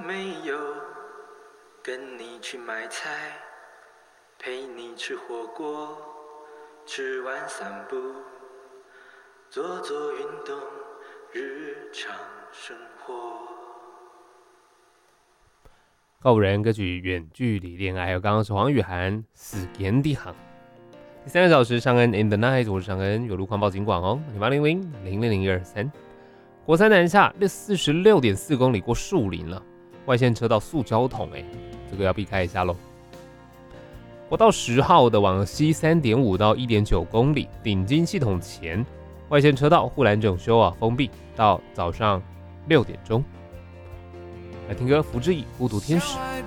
没有跟你去买菜，陪你吃火锅，吃完散步，做做运动，日常生活。 告人歌曲《远距离恋爱》，还有刚刚是黄雨涵《死言的行》。第3个小时，尚恩 in the night， 我是尚恩，有路况报警广哦，0800-000-123。国三南下46.4公里过树林了，外线车道塑胶桶，这个要避开一下喽。国道10号的往西3.5到1.9公里，顶金系统前外线车道护栏整修封闭到早上6点钟。来听歌，福之翼《孤独天使》。